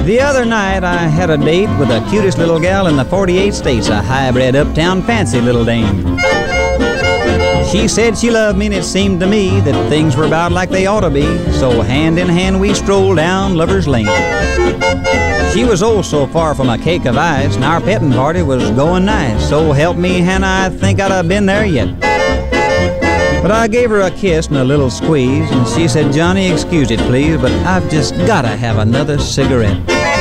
The other night I had a date with the cutest little gal in the 48 states, a hybrid uptown fancy little dame. She said she loved me and it seemed to me that things were about like they ought to be, so hand in hand we strolled down Lover's Lane. She was oh so far from a cake of ice and our petting party was going nice, so help me Hannah, I think I'd have been there yet. But I gave her a kiss and a little squeeze and she said, Johnny, excuse it please, but I've just gotta have another cigarette.